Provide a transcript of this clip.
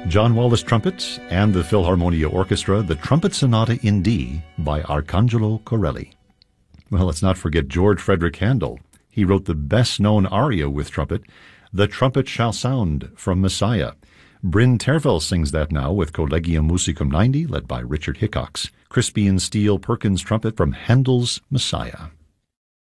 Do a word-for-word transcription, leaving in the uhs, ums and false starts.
John Wallace trumpets and the Philharmonia Orchestra, the Trumpet Sonata in D by Arcangelo Corelli. Well, let's not forget George Frederick Handel. He wrote the best-known aria with trumpet, The Trumpet Shall Sound from Messiah. Bryn Terfel sings that now with Collegium Musicum ninety, led by Richard Hickox. Crispian Steele Perkins trumpet from Handel's Messiah.